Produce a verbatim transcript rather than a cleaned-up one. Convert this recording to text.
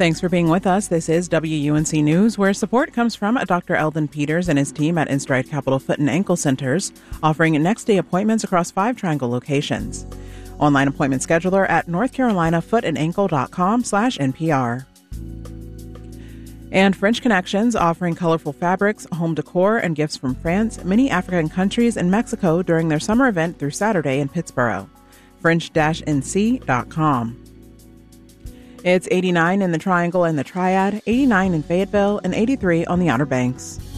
Thanks for being with us. This is W U N C News, where support comes from Doctor Eldon Peters and his team at InStride Capital Foot and Ankle Centers, offering next-day appointments across five Triangle locations. Online appointment scheduler at north carolina foot and ankle dot com slash N P R. And French Connections, offering colorful fabrics, home decor, and gifts from France, many African countries, and Mexico during their summer event through Saturday in Pittsboro. French N C dot com. It's eighty-nine in the Triangle and the Triad, eighty-nine in Fayetteville, and eighty-three on the Outer Banks.